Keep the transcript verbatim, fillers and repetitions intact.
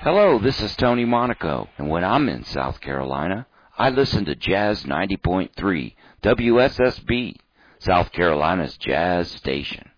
Hello, this is Tony Monaco, and when I'm in South Carolina, I listen to Jazz ninety point three, W S S B, South Carolina's jazz station.